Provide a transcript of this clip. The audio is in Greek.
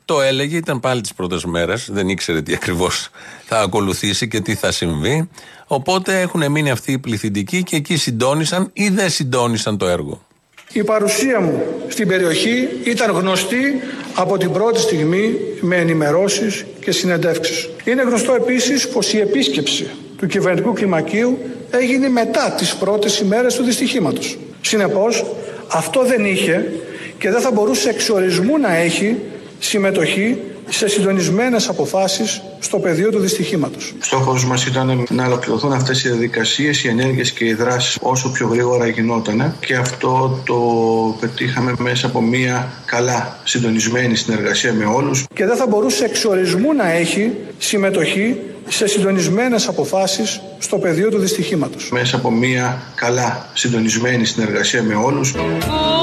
Το έλεγε, ήταν πάλι τις πρώτες μέρες, δεν ήξερε τι ακριβώς θα ακολουθήσει και τι θα συμβεί. Οπότε έχουν μείνει αυτοί οι πληθυντικοί και εκεί συντόνισαν ή δεν συντόνισαν το έργο. Η παρουσία μου στην περιοχή ήταν γνωστή από την πρώτη στιγμή με ενημερώσεις και συνεντεύξεις. Είναι γνωστό επίσης πως η επίσκεψη του κυβερνητικού κλιμακίου έγινε μετά τις πρώτες ημέρες του δυστυχήματος. Συνεπώς, αυτό δεν είχε και δεν θα μπορούσε εξορισμού να έχει συμμετοχή σε συντονισμένες αποφάσεις στο πεδίο του δυστυχήματος. Στόχος μας ήταν να ολοκληρωθούν αυτές οι διαδικασίες, οι ενέργειες και οι δράσεις όσο πιο γρήγορα γινότανε, και αυτό το πετύχαμε μέσα από μια καλά συντονισμένη συνεργασία με όλους. Και δεν θα μπορούσε εξορισμού να έχει συμμετοχή σε συντονισμένες αποφάσεις στο πεδίο του δυστυχήματος. Μέσα από μια καλά συντονισμένη συνεργασία με όλους.